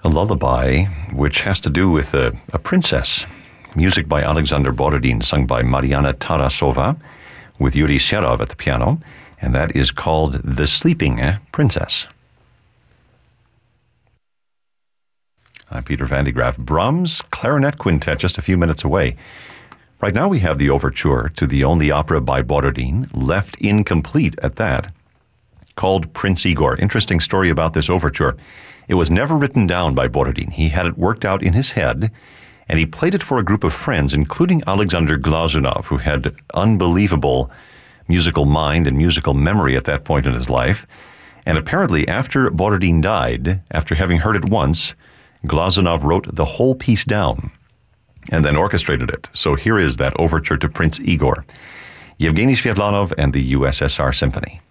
a lullaby which has to do with a princess. Music by Alexander Borodin, sung by Mariana Tarasova, with Yuri Serov at the piano, and that is called The Sleeping Princess. I'm Peter Van de Graaff. Brahms Clarinet Quintet just a few minutes away. Right now we have the overture to the only opera by Borodin, left incomplete at that, called Prince Igor. Interesting story about this overture. It was never written down by Borodin. He had it worked out in his head, and he played it for a group of friends, including Alexander Glazunov, who had unbelievable musical mind and musical memory at that point in his life. And apparently, after Borodin died, after having heard it once, Glazunov wrote the whole piece down and then orchestrated it. So here is that overture to Prince Igor, Yevgeny Sviatlanov and the USSR Symphony.